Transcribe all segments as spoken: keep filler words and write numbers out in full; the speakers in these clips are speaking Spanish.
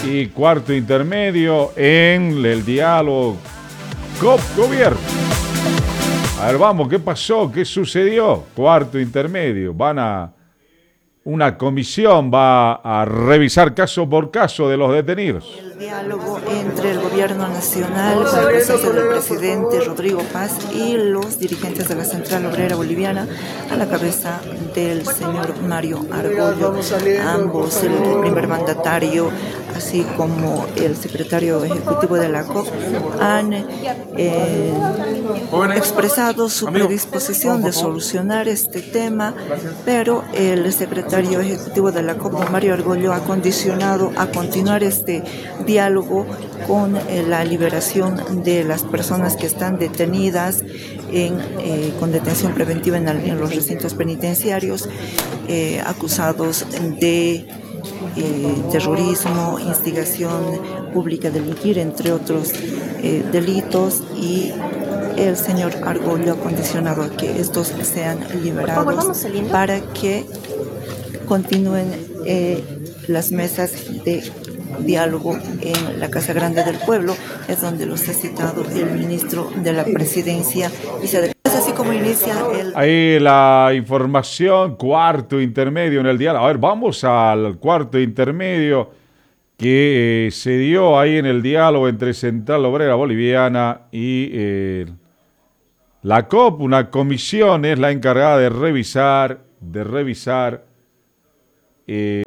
y cuarto intermedio en el diálogo C O P-Gobierno. A ver, vamos, ¿qué pasó? ¿Qué sucedió? Cuarto intermedio. Van a... Una comisión va a revisar caso por caso de los detenidos. El diálogo entre el gobierno nacional, con el proceso del presidente Rodrigo Paz y los dirigentes de la Central Obrera Boliviana, a la cabeza del señor Mario Argollo. Ambos, el primer mandatario, así como el secretario ejecutivo de la C O P, han eh, expresado su predisposición de solucionar este tema, pero el secretario ejecutivo de la C O P, Mario Argollo, ha condicionado a continuar este diálogo con eh, la liberación de las personas que están detenidas en, eh, con detención preventiva en, en los recintos penitenciarios, eh, acusados de Eh, terrorismo, instigación pública a delinquir, entre otros eh, delitos, y el señor Argollo ha condicionado a que estos sean liberados para que continúen eh, las mesas de diálogo en la Casa Grande del Pueblo, es donde los ha citado el ministro de la Presidencia y se así como inicia el... Ahí la información, cuarto intermedio en el diálogo. A ver, vamos al cuarto intermedio que eh, se dio ahí en el diálogo entre Central Obrera Boliviana y eh, la C O P. Una comisión es la encargada de revisar, de revisar eh,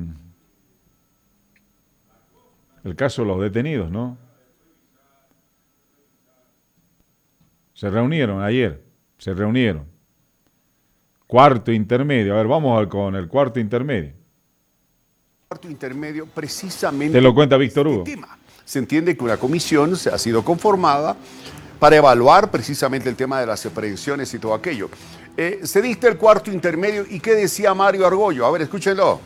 el caso de los detenidos, ¿no? Se reunieron ayer, se reunieron. Cuarto intermedio. A ver, vamos al, con el cuarto intermedio. Cuarto intermedio, precisamente. Te lo cuenta Víctor Hugo. Este tema. Se entiende que una comisión se ha sido conformada para evaluar precisamente el tema de las aprehensiones y todo aquello. Eh, se dicta el cuarto intermedio, ¿y qué decía Mario Argollo? A ver, escúchenlo.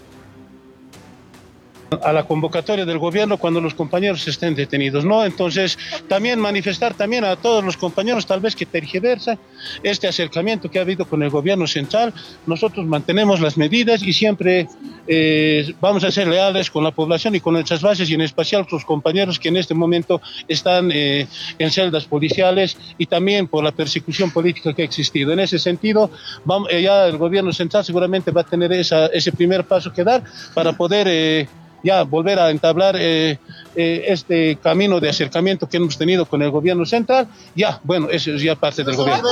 A la convocatoria del gobierno cuando los compañeros estén detenidos, ¿no? Entonces, también manifestar también a todos los compañeros tal vez que tergiversa este acercamiento que ha habido con el gobierno central. Nosotros mantenemos las medidas y siempre eh, vamos a ser leales con la población y con nuestras bases, y en especial con los compañeros que en este momento están eh, en celdas policiales, y también por la persecución política que ha existido. En ese sentido, vamos, eh, ya el gobierno central seguramente va a tener esa, ese primer paso que dar para poder... Eh, ya volver a entablar eh, eh, este camino de acercamiento que hemos tenido con el gobierno central. Ya, bueno, eso es ya parte del gobierno.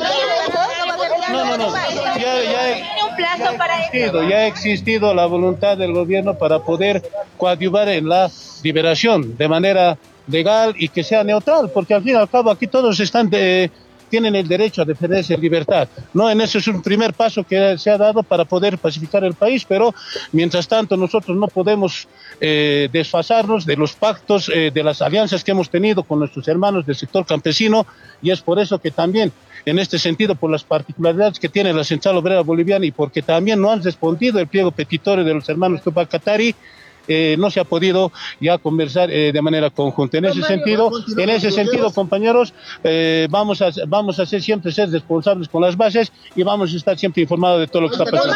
No, no, no, ya, ya, ya, ha existido, ya ha existido la voluntad del gobierno para poder coadyuvar en la liberación de manera legal y que sea neutral, porque al fin y al cabo aquí todos están de... tienen el derecho a defenderse en libertad, ¿no? En eso es un primer paso que se ha dado para poder pacificar el país, pero mientras tanto nosotros no podemos eh, desfasarnos de los pactos, eh, de las alianzas que hemos tenido con nuestros hermanos del sector campesino, y es por eso que también, en este sentido, por las particularidades que tiene la Central Obrera Boliviana y porque también no han respondido el pliego petitorio de los hermanos Tupac Katari, Eh, no se ha podido ya conversar eh, de manera conjunta. En ese sentido, en ese sentido, compañeros, eh, vamos a vamos a ser siempre ser responsables con las bases y vamos a estar siempre informados de todo lo que está pasando.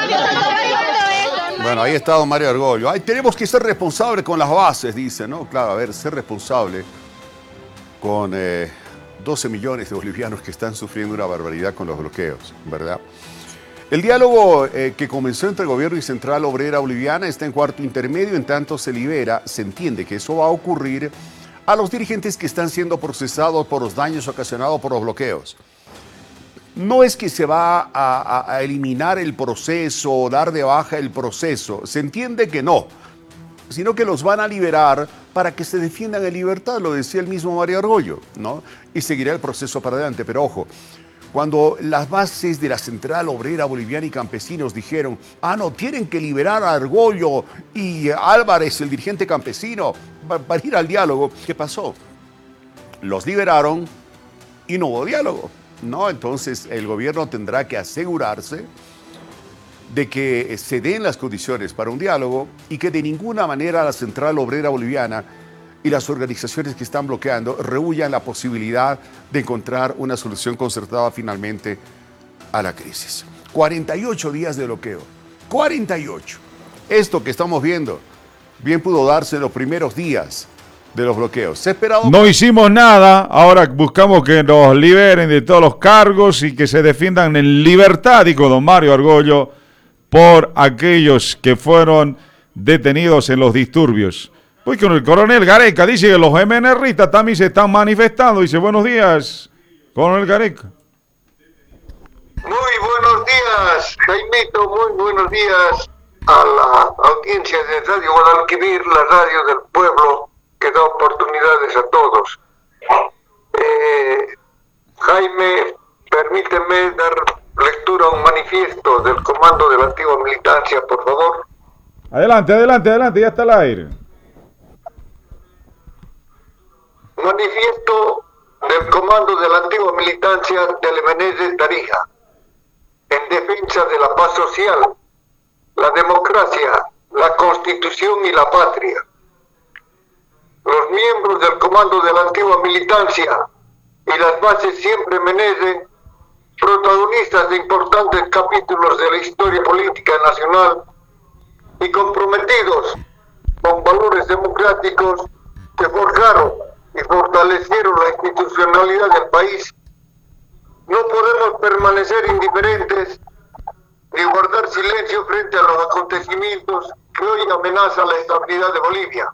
Bueno, ahí está don Mario Argollo. Ay, tenemos que ser responsables con las bases, dice, ¿no? Claro, a ver, ser responsable con eh, doce millones de bolivianos que están sufriendo una barbaridad con los bloqueos, ¿verdad? El diálogo eh, que comenzó entre el gobierno y Central Obrera Boliviana está en cuarto intermedio. En tanto se libera, se entiende que eso va a ocurrir a los dirigentes que están siendo procesados por los daños ocasionados por los bloqueos. No es que se va a, a, a eliminar el proceso o dar de baja el proceso, se entiende que no, sino que los van a liberar para que se defiendan en libertad, lo decía el mismo Mario Argollo, ¿no? Y seguirá el proceso para adelante, pero ojo. Cuando las bases de la Central Obrera Boliviana y Campesinos dijeron, ah, no, tienen que liberar a Argollo y Álvarez, el dirigente campesino, para ir al diálogo, ¿qué pasó? Los liberaron y no hubo diálogo, ¿no? Entonces el gobierno tendrá que asegurarse de que se den las condiciones para un diálogo y que de ninguna manera la Central Obrera Boliviana y las organizaciones que están bloqueando rehuyan la posibilidad de encontrar una solución concertada finalmente a la crisis. cuarenta y ocho días de bloqueo. cuarenta y ocho. Esto que estamos viendo bien pudo darse en los primeros días de los bloqueos. Se esperaba... No hicimos nada, ahora buscamos que nos liberen de todos los cargos y que se defiendan en libertad, dijo don Mario Argollo, por aquellos que fueron detenidos en los disturbios. Pues con el coronel Gareca dice que los MNRistas también se están manifestando. Dice, buenos días, coronel Gareca. Muy buenos días, Jaimito, muy buenos días a la audiencia de Radio Guadalquivir, la radio del pueblo que da oportunidades a todos. Eh, Jaime, permíteme dar lectura a un manifiesto del comando de la antigua militancia, por favor. Adelante, adelante, adelante, ya está al aire. Manifiesto del comando de la antigua militancia del Menéndez Tarija, en defensa de la paz social, la democracia, la constitución y la patria. Los miembros del comando de la antigua militancia y las bases siempre Menéndez, protagonistas de importantes capítulos de la historia política nacional y comprometidos con valores democráticos que forjaron y fortalecieron la institucionalidad del país, no podemos permanecer indiferentes ni guardar silencio frente a los acontecimientos que hoy amenazan la estabilidad de Bolivia.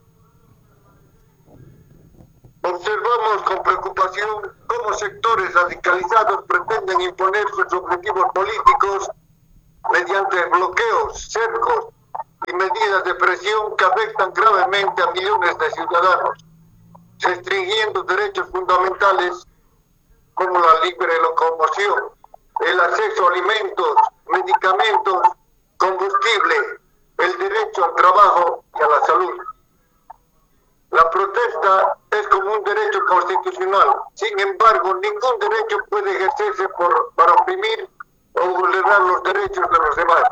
Observamos con preocupación cómo sectores radicalizados pretenden imponer sus objetivos políticos mediante bloqueos, cercos y medidas de presión que afectan gravemente a millones de ciudadanos, restringiendo derechos fundamentales como la libre locomoción, el acceso a alimentos, medicamentos, combustible, el derecho al trabajo y a la salud. La protesta es como un derecho constitucional. Sin embargo, ningún derecho puede ejercerse por, para oprimir o vulnerar los derechos de los demás.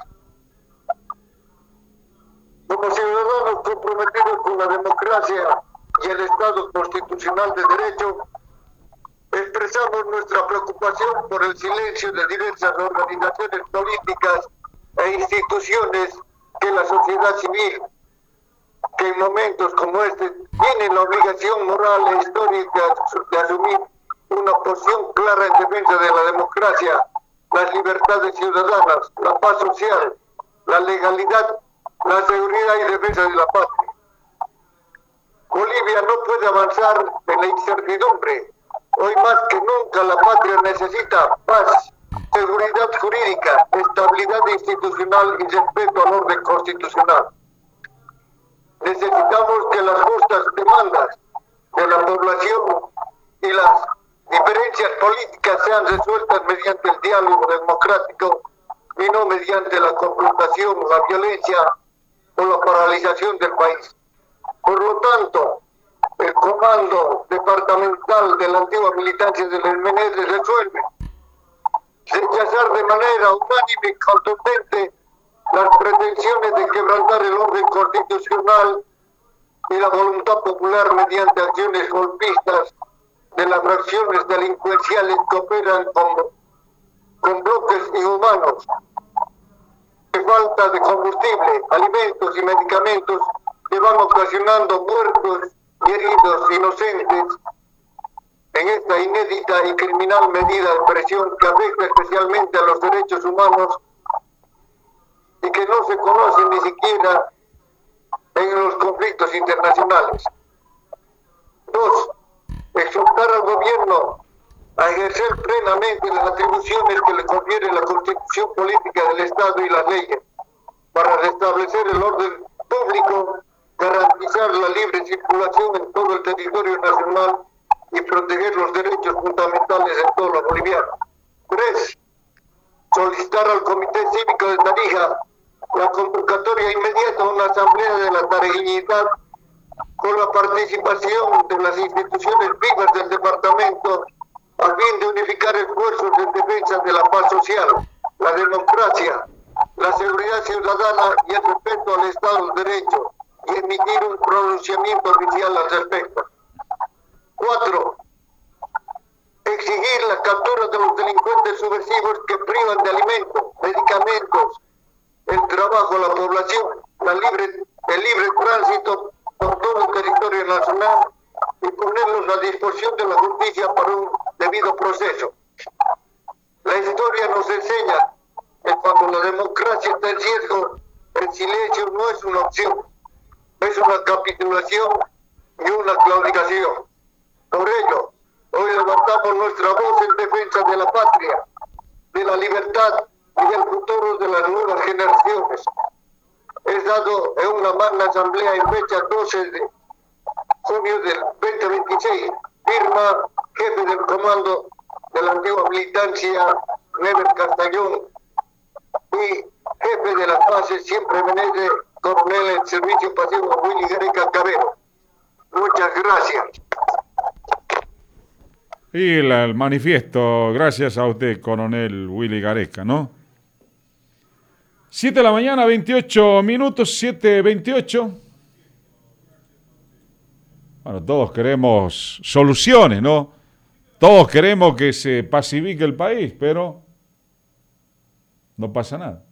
Como ciudadanos comprometidos con la democracia y el Estado constitucional de derecho, expresamos nuestra preocupación por el silencio de diversas organizaciones políticas e instituciones que la sociedad civil, que en momentos como este tienen la obligación moral e histórica de asumir una posición clara en defensa de la democracia, las libertades ciudadanas, la paz social, la legalidad, la seguridad y defensa de la patria. Bolivia no puede avanzar en la incertidumbre. Hoy más que nunca la patria necesita paz, seguridad jurídica, estabilidad institucional y respeto al orden constitucional. Necesitamos que las justas demandas de la población y las diferencias políticas sean resueltas mediante el diálogo democrático y no mediante la confrontación, la violencia o la paralización del país. Por lo tanto, el comando departamental de la antigua militancia del Menéndez resuelve rechazar de manera unánime y contundente las pretensiones de quebrantar el orden constitucional y la voluntad popular mediante acciones golpistas de las fracciones delincuenciales que operan con, con bloques inhumanos de falta de combustible, alimentos y medicamentos que van ocasionando muertos y heridos inocentes en esta inédita y criminal medida de presión que afecta especialmente a los derechos humanos y que no se conoce ni siquiera en los conflictos internacionales. Dos, exhortar al gobierno a ejercer plenamente las atribuciones que le confiere la Constitución Política del Estado y las leyes para restablecer el orden público, garantizar la libre circulación en todo el territorio nacional y proteger los derechos fundamentales de todos los bolivianos. Tres, solicitar al Comité Cívico de Tarija la convocatoria inmediata a una asamblea de la tarijeñidad con la participación de las instituciones vivas del departamento a fin de unificar esfuerzos en defensa de la paz social, la democracia, la seguridad ciudadana y el respeto al Estado de Derecho y emitir un pronunciamiento oficial al respecto. Cuatro, exigir la captura de los delincuentes subversivos que privan de alimentos, medicamentos, el trabajo a la población, la libre de libre tránsito por todo el territorio nacional y ponerlos a disposición de la justicia para un debido proceso. La historia nos enseña que cuando la democracia está en riesgo, el silencio no es una opción, es una capitulación y una claudicación. Por ello, hoy levantamos nuestra voz en defensa de la patria, de la libertad y del futuro de las nuevas generaciones. Es dado en una magna asamblea en fecha doce de junio del veinte veintiséis, firma jefe del comando de la antigua militancia, Never Castañón, y jefe de las bases, siempre Menéndez, coronel en servicio pasivo, Willy Gareca Cabero. Muchas gracias. Y el, el manifiesto, gracias a usted, coronel Willy Gareca, ¿no? siete de la mañana, veintiocho minutos, siete veintiocho. Bueno, todos queremos soluciones, ¿no? Todos queremos que se pacifique el país, pero no pasa nada.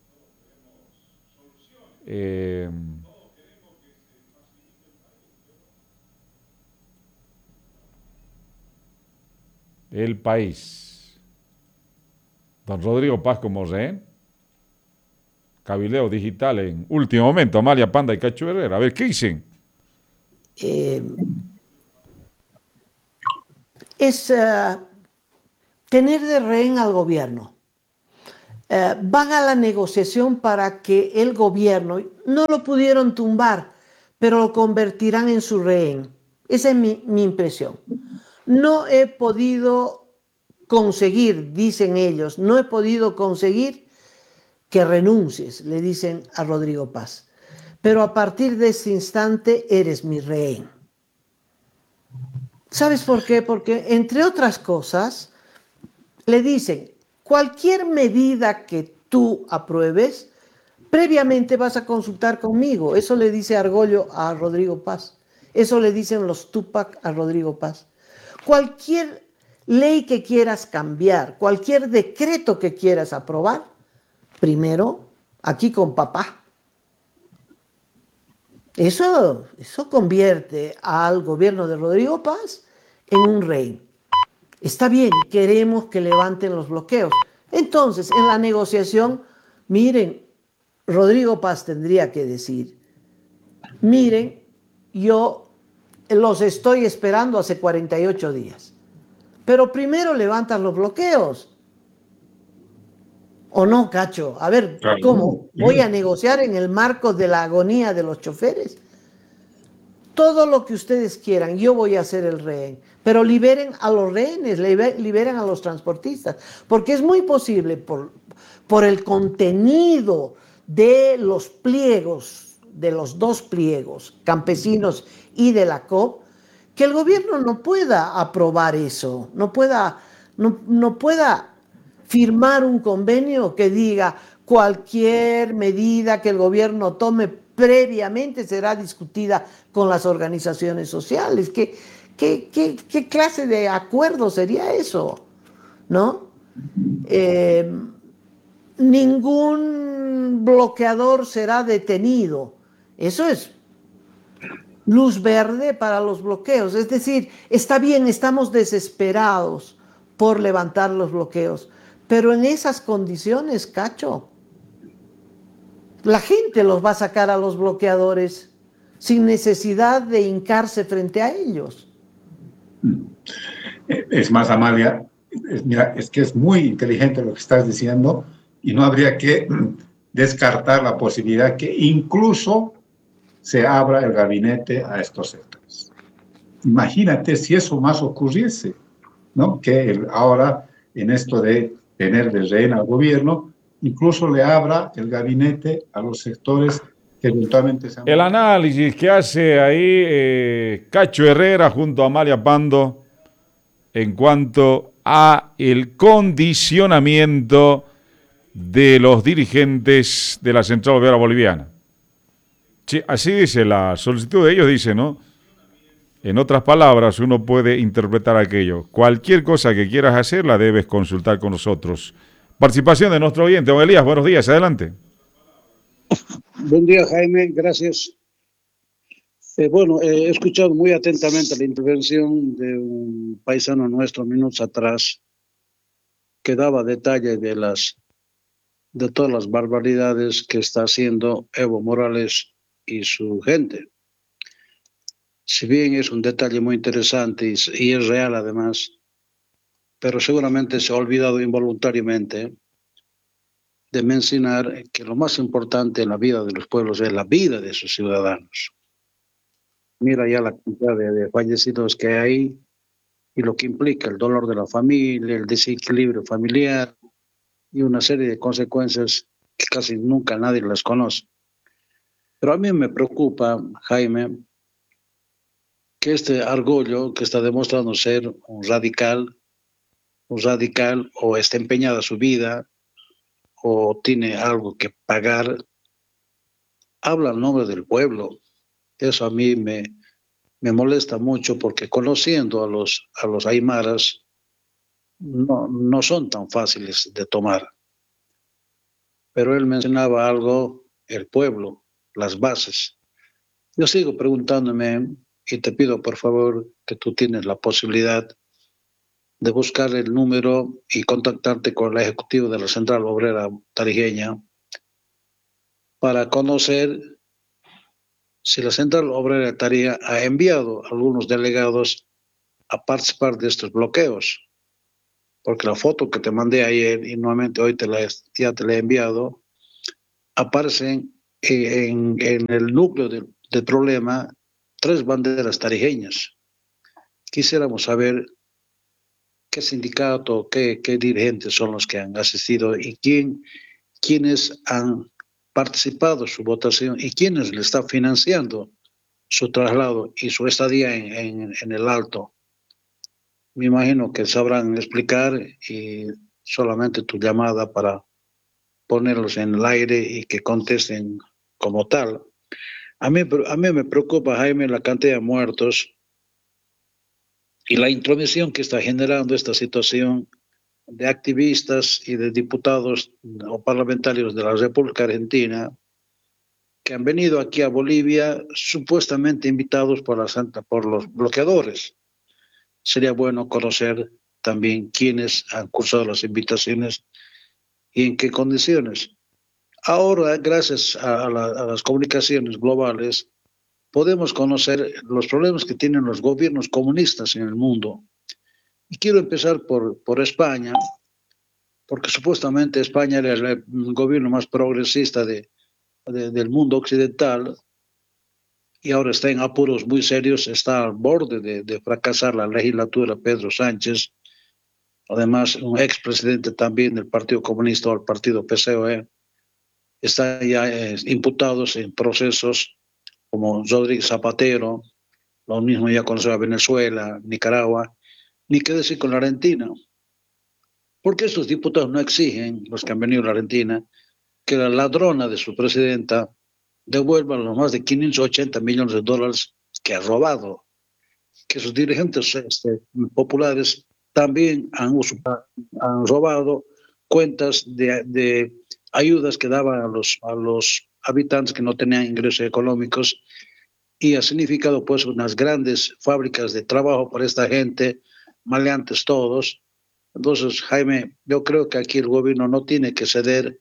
Eh, el país. Don Rodrigo Paz como rehén. Cabildeo digital en último momento. Amalia Panda y Cacho Herrera. A ver, ¿qué dicen? Eh, es uh, tener de rehén al gobierno. Uh, van a la negociación para que el gobierno, no lo pudieron tumbar, pero lo convertirán en su rehén. Esa es mi, mi impresión. No he podido conseguir, dicen ellos, no he podido conseguir que renuncies, le dicen a Rodrigo Paz. Pero a partir de ese instante eres mi rehén. ¿Sabes por qué? Porque, entre otras cosas, le dicen, cualquier medida que tú apruebes, previamente vas a consultar conmigo. Eso le dice Argollo a Rodrigo Paz. Eso le dicen los Tupac a Rodrigo Paz. Cualquier ley que quieras cambiar, cualquier decreto que quieras aprobar, primero, aquí con papá. Eso, eso convierte al gobierno de Rodrigo Paz en un rey. Está bien, queremos que levanten los bloqueos. Entonces, en la negociación, miren, Rodrigo Paz tendría que decir, miren, yo los estoy esperando hace cuarenta y ocho días, pero primero levantan los bloqueos. ¿O no, Cacho? A ver, ¿cómo? ¿Voy a negociar en el marco de la agonía de los choferes? Todo lo que ustedes quieran, yo voy a ser el rehén. Pero liberen a los rehenes, liberen a los transportistas. Porque es muy posible, por, por el contenido de los pliegos, de los dos pliegos, campesinos y de la C O P, que el gobierno no pueda aprobar eso, no pueda, no, no pueda firmar un convenio que diga cualquier medida que el gobierno tome previamente será discutida con las organizaciones sociales. ¿Qué, qué, qué, qué clase de acuerdo sería eso? ¿No? Eh, ningún bloqueador será detenido. Eso es luz verde para los bloqueos. Es decir, está bien, estamos desesperados por levantar los bloqueos, pero en esas condiciones, Cacho, la gente los va a sacar a los bloqueadores sin necesidad de hincarse frente a ellos. Es más, Amalia, es, mira, es que es muy inteligente lo que estás diciendo y no habría que descartar la posibilidad que incluso se abra el gabinete a estos sectores. Imagínate si eso más ocurriese, ¿no? Que el, ahora en esto de tener de rehén al gobierno, incluso le abra el gabinete a los sectores que eventualmente se han... El análisis que hace ahí eh, Cacho Herrera junto a Amalia Pando en cuanto a el condicionamiento de los dirigentes de la Central Obrera Boliviana. Sí, así dice la solicitud de ellos, dice, ¿no? En otras palabras, uno puede interpretar aquello. Cualquier cosa que quieras hacer la debes consultar con nosotros. Participación de nuestro oyente. Don Elías, buenos días, adelante. Buen día, Jaime, gracias. Eh, bueno, eh, he escuchado muy atentamente la intervención de un paisano nuestro minutos atrás que daba detalle de las de todas las barbaridades que está haciendo Evo Morales y su gente. Si bien es un detalle muy interesante y, y es real además, pero seguramente se ha olvidado involuntariamente de mencionar que lo más importante en la vida de los pueblos es la vida de sus ciudadanos. Mira ya la cantidad de, de fallecidos que hay y lo que implica el dolor de la familia, el desequilibrio familiar y una serie de consecuencias que casi nunca nadie las conoce. Pero a mí me preocupa, Jaime, que este Argollo, que está demostrando ser un radical, un radical o está empeñada su vida o tiene algo que pagar, habla en nombre del pueblo. Eso a mí me, me molesta mucho porque conociendo a los, a los aymaras, no, no son tan fáciles de tomar. Pero él mencionaba algo, el pueblo, las bases. Yo sigo preguntándome y te pido por favor que tú tienes la posibilidad de buscar el número y contactarte con el ejecutivo de la Central Obrera Tarijeña para conocer si la Central Obrera de Tarija ha enviado a algunos delegados a participar de estos bloqueos. Porque la foto que te mandé ayer y nuevamente hoy te la, ya te la he enviado, aparecen en, en el núcleo del, del problema tres banderas tarijeñas. Quisiéramos saber qué sindicato, qué, qué dirigentes son los que han asistido y quién, quiénes han participado en su votación y quiénes le están financiando su traslado y su estadía en, en, en el Alto. Me imagino que sabrán explicar y solamente tu llamada para ponerlos en el aire y que contesten como tal. A mí, a mí me preocupa, Jaime, la cantidad de muertos y la intromisión que está generando esta situación de activistas y de diputados o parlamentarios de la República Argentina que han venido aquí a Bolivia supuestamente invitados por, la Santa, por los bloqueadores. Sería bueno conocer también quiénes han cursado las invitaciones y en qué condiciones. Ahora, gracias a, la, a las comunicaciones globales, podemos conocer los problemas que tienen los gobiernos comunistas en el mundo. Y quiero empezar por, por España, porque supuestamente España era el gobierno más progresista de, de, del mundo occidental y ahora está en apuros muy serios, está al borde de, de fracasar la legislatura Pedro Sánchez, además un expresidente también del Partido Comunista o el Partido P C O E, están ya eh, imputados en procesos como Rodríguez Zapatero, lo mismo ya conoció a Venezuela, Nicaragua, ni qué decir con la Argentina. Porque estos diputados no exigen, los que han venido a la Argentina, que la ladrona de su presidenta devuelva los más de quinientos ochenta millones de dólares que ha robado, que sus dirigentes este, populares también han, han robado cuentas de, de ayudas que daban a los, a los habitantes que no tenían ingresos económicos y ha significado pues unas grandes fábricas de trabajo para esta gente, maleantes todos. Entonces, Jaime, yo creo que aquí el gobierno no tiene que ceder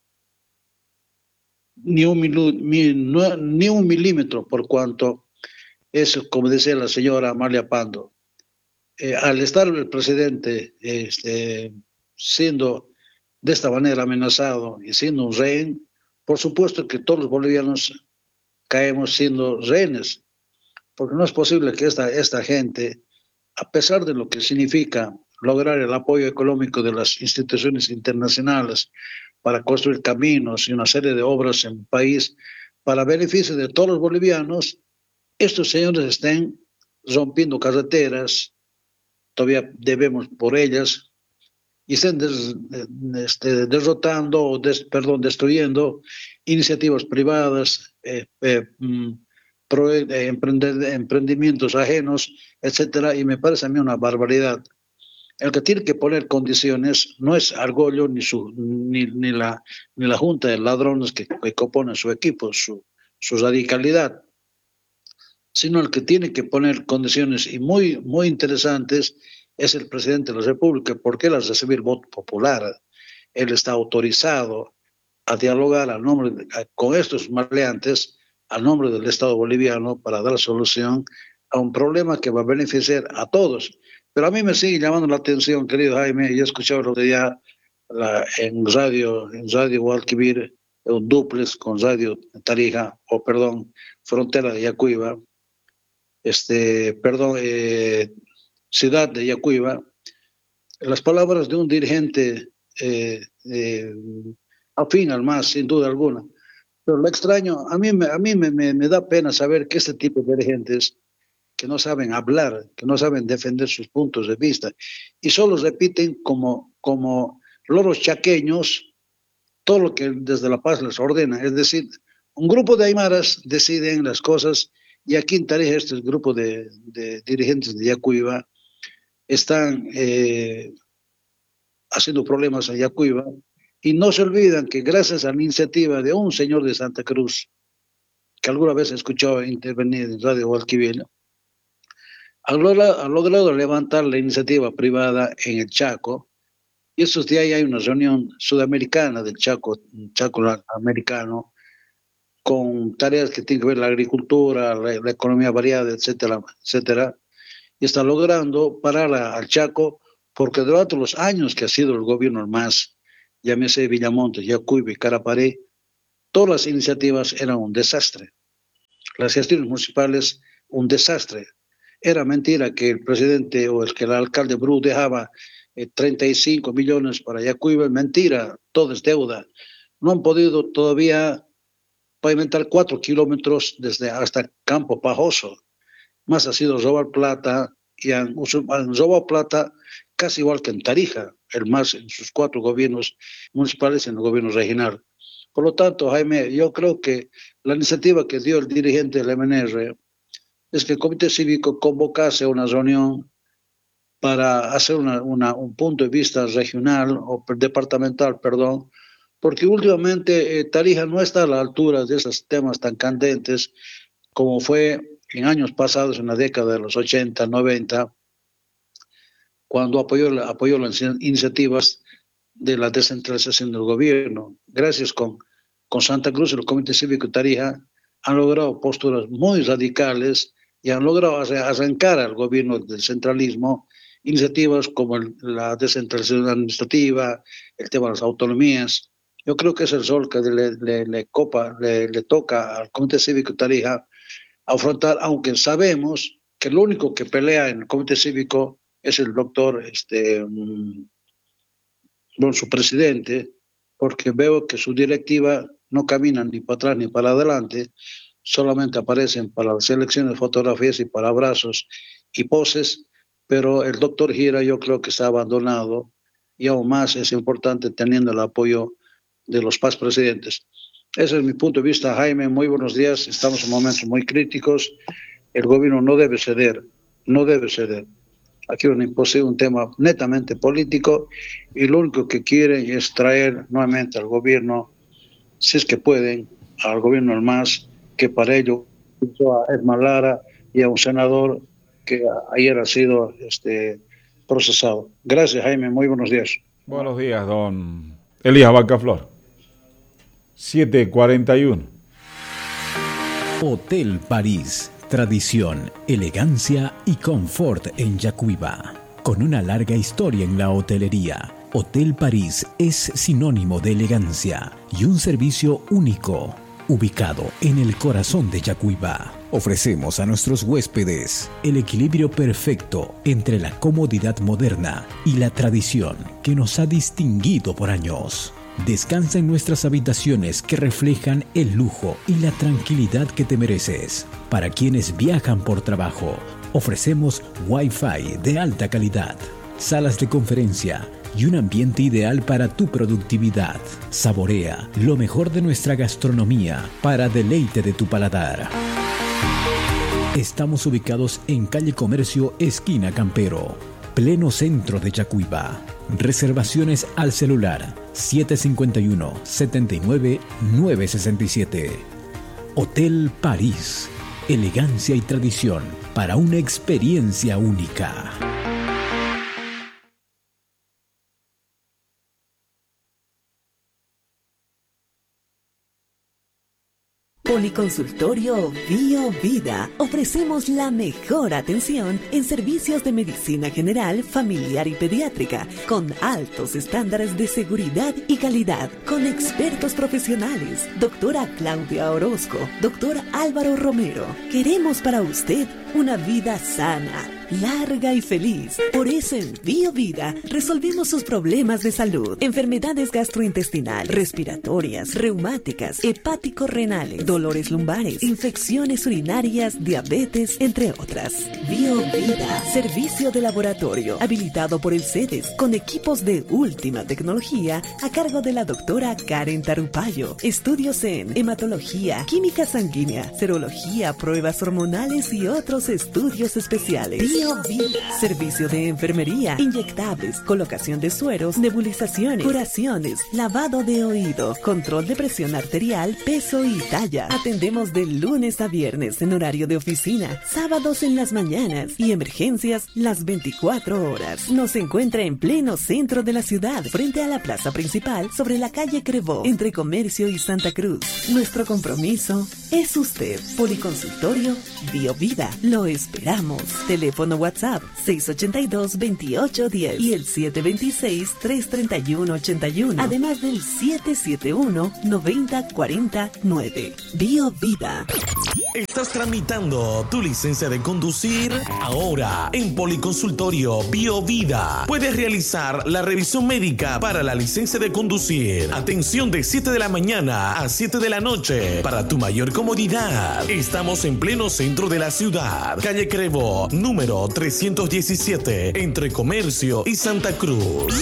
ni un, ni, ni un milímetro por cuanto es, como decía la señora Amalia Pando, eh, al estar el presidente este, siendo de esta manera amenazado y siendo un rehén, por supuesto que todos los bolivianos caemos siendo rehenes, porque no es posible que esta, esta gente, a pesar de lo que significa lograr el apoyo económico de las instituciones internacionales para construir caminos y una serie de obras en el país para beneficio de todos los bolivianos, estos señores estén rompiendo carreteras, todavía debemos por ellas, y estén des, este, derrotando, o des, perdón, destruyendo iniciativas privadas, eh, eh, pro, eh, emprender, emprendimientos ajenos, etcétera, y me parece a mí una barbaridad. El que tiene que poner condiciones no es Argollo ni, su, ni, ni, la, ni la junta de ladrones que, que compone su equipo, su, su radicalidad, sino el que tiene que poner condiciones y muy, muy interesantes es el presidente de la República, porque él al recibir voto popular, él está autorizado a dialogar al nombre de, a, con estos maleantes al nombre del Estado boliviano para dar solución a un problema que va a beneficiar a todos. Pero a mí me sigue llamando la atención, querido Jaime, y he escuchado el otro día la, en radio, en radio Guadalquivir, un duplex con radio Tarija, o perdón, frontera de Yacuiba, este, perdón, eh, ciudad de Yacuiba, las palabras de un dirigente eh, eh, afín al MAS, sin duda alguna. Pero lo extraño, a mí, me, a mí me, me, me da pena saber que este tipo de dirigentes que no saben hablar, que no saben defender sus puntos de vista, y solo repiten como, como loros chaqueños todo lo que desde La Paz les ordena. Es decir, un grupo de aymaras deciden las cosas, y aquí en Tarija este grupo de, de dirigentes de Yacuiba están eh, haciendo problemas a Yacuiba, y no se olvidan que gracias a la iniciativa de un señor de Santa Cruz, que alguna vez he escuchado intervenir en Radio Guadalquivir, ha logrado, ha logrado levantar la iniciativa privada en el Chaco, y estos días hay una reunión sudamericana del Chaco, Chaco americano, con tareas que tienen que ver la agricultura, la, la economía variada, etcétera, etcétera, y está logrando parar a, al Chaco, porque durante los años que ha sido el gobierno el MAS, llámese Villamontes, Yacuiba y Caraparé, todas las iniciativas eran un desastre. Las gestiones municipales, un desastre. Era mentira que el presidente o el que el alcalde Bru dejaba eh, treinta y cinco millones para Yacuiba, mentira, todo es deuda. No han podido todavía pavimentar cuatro kilómetros desde hasta Campo Pajoso. Más ha sido robar plata, y han, han robado plata casi igual que en Tarija, el MAS en sus cuatro gobiernos municipales y en el gobierno regional. Por lo tanto, Jaime, yo creo que la iniciativa que dio el dirigente del M N R es que el Comité Cívico convocase una reunión para hacer una, una, un punto de vista regional o departamental, perdón, porque últimamente eh, Tarija no está a la altura de esos temas tan candentes como fue en años pasados, en la década de los ochenta, noventa, cuando apoyó, apoyó las iniciativas de la descentralización del gobierno. Gracias con, con Santa Cruz y el Comité Cívico de Tarija han logrado posturas muy radicales y han logrado arrancar al gobierno del centralismo iniciativas como el, la descentralización administrativa, el tema de las autonomías. Yo creo que es el sol que le, le, le, copa, le, le toca al Comité Cívico de Tarija afrontar, aunque sabemos que lo único que pelea en el Comité Cívico es el doctor, este, um, bueno, su presidente, porque veo que su directiva no camina ni para atrás ni para adelante, solamente aparecen para las selecciones, fotografías y para abrazos y poses, pero el doctor Gira yo creo que está abandonado, y aún más es importante teniendo el apoyo de los paz presidentes. Ese es mi punto de vista, Jaime. Muy buenos días. Estamos en momentos muy críticos. El gobierno no debe ceder, no debe ceder. Aquí es imposible, un tema netamente político, y lo único que quieren es traer nuevamente al gobierno, si es que pueden, al gobierno al MAS, que para ello a Edmar Lara y a un senador que ayer ha sido este, procesado. Gracias, Jaime. Muy buenos días. Buenos días, don Elías Bancaflor. siete cuarenta y uno. Hotel París. Tradición, elegancia y confort en Yacuiba. Con una larga historia en la hotelería, Hotel París es sinónimo de elegancia y un servicio único. Ubicado en el corazón de Yacuiba, ofrecemos a nuestros huéspedes el equilibrio perfecto entre la comodidad moderna y la tradición que nos ha distinguido por años. Descansa en nuestras habitaciones que reflejan el lujo y la tranquilidad que te mereces. Para quienes viajan por trabajo, ofrecemos Wi-Fi de alta calidad, salas de conferencia y un ambiente ideal para tu productividad. Saborea lo mejor de nuestra gastronomía para deleite de tu paladar. Estamos ubicados en calle Comercio, esquina Campero. pleno centro de Yacuiba. Reservaciones al celular siete cinco uno, siete nueve, nueve seis siete. Hotel París. Elegancia y tradición para una experiencia única. Policonsultorio Bio Vida. Ofrecemos la mejor atención en servicios de medicina general, familiar y pediátrica, con altos estándares de seguridad y calidad, con expertos profesionales. Doctora Claudia Orozco, doctor Álvaro Romero. Queremos para usted una vida sana, larga y feliz. Por eso en Bio Vida resolvemos sus problemas de salud, enfermedades gastrointestinales, respiratorias, reumáticas, hepático-renales, dolores lumbares, infecciones urinarias, diabetes, entre otras. Bio Vida, servicio de laboratorio habilitado por el CEDES con equipos de última tecnología a cargo de la doctora Karen Tarupayo. Estudios en hematología, química sanguínea, serología, pruebas hormonales y otros estudios especiales. Bio Vida, servicio de enfermería, inyectables, colocación de sueros, nebulizaciones, curaciones, lavado de oído, control de presión arterial, peso y talla. Atendemos de lunes a viernes en horario de oficina, sábados en las mañanas y emergencias las veinticuatro horas. Nos encuentra en pleno centro de la ciudad, frente a la plaza principal, sobre la calle Crevó, entre Comercio y Santa Cruz. Nuestro compromiso es usted. Policonsultorio Bio Vida. Lo esperamos. Teléfono WhatsApp seis ocho dos, veintiocho diez y el siete dos seis, tres tres uno, ocho uno. Además del siete siete uno, noventa cuarenta nueve. Bio Vida. ¿Estás tramitando tu licencia de conducir? Ahora, en Policonsultorio Bio Vida, puedes realizar la revisión médica para la licencia de conducir. Atención de siete de la mañana a siete de la noche. Para tu mayor comodidad, estamos en pleno centro de la ciudad. Calle Crevó, número trescientos diecisiete, entre Comercio y Santa Cruz.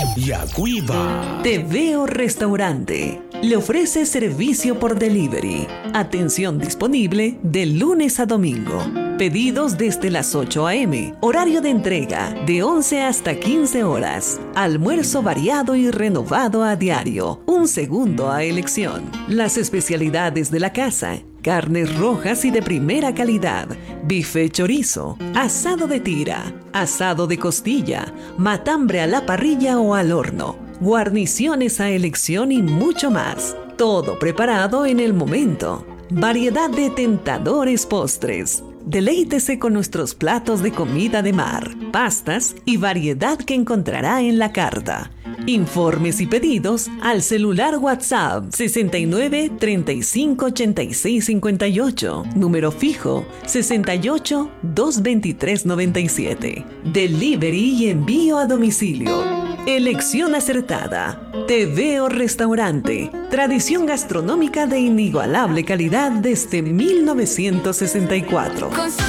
Yacuiba. Te Veo Restaurante. Le ofrece servicio por delivery. Atención disponible de lunes a domingo. Pedidos desde las ocho a eme. Horario de entrega de once hasta quince horas. Almuerzo variado y renovado a diario. Un segundo a elección. Las especialidades de la casa: carnes rojas y de primera calidad, bife chorizo, asado de tira, asado de costilla, matambre a la parrilla o al horno, guarniciones a elección y mucho más. Todo preparado en el momento. Variedad de tentadores postres. Deleítese con nuestros platos de comida de mar, pastas y variedad que encontrará en la carta. Informes y pedidos al celular WhatsApp sesenta y nueve, treinta y cinco, ochenta y seis, cincuenta y ocho. Número fijo sesenta y ocho, doscientos veintitrés, noventa y siete. Delivery y envío a domicilio. Elección acertada. Te Veo Restaurante. Tradición gastronómica de inigualable calidad desde mil novecientos sesenta y cuatro.